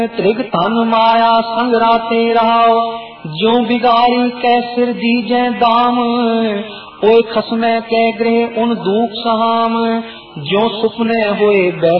त्रिग तन माया संग राते रहाओ, ज्यों बिगारी कै सिर दीजै दाम। ओए खसमै कै गृह उन दुख सहाम, ज्यों सुपने होए